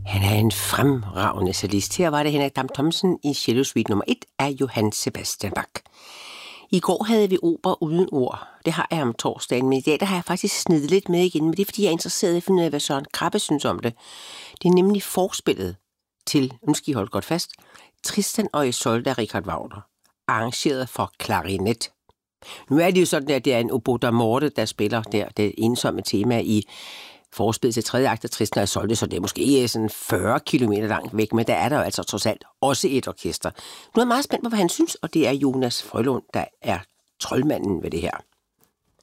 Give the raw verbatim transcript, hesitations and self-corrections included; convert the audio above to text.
Han er en fremragende cellist. Her var det Henrik Dam Thomsen i Cello Suite nummer et af Johann Sebastian Bach. I går havde vi opera uden ord. Det har jeg om torsdagen, men i dag der har jeg faktisk snedet lidt med igen. Men det er, fordi jeg er interesseret i at finde ud af, hvad Søren Krabbe synes om det. Det er nemlig forspillet til, nu skal I holde godt fast, Tristan og Isolde af Richard Wagner, arrangeret for klarinet. Nu er det jo sådan, at det er en oboe da morte, der spiller der, det ensomme tema i forspillet til tredje akt af Tristan og Isolde, så det er måske sådan fyrre kilometer langt væk, men der er der jo altså trods alt også et orkester. Nu er jeg meget spændt på, hvad han synes, og det er Jonas Frølund, der er troldmanden ved det her.